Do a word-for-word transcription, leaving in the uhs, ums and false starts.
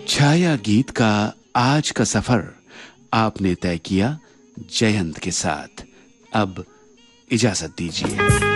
छाया गीत का आज का सफर आपने तय किया जयंत के साथ। अब इजाजत दीजिए।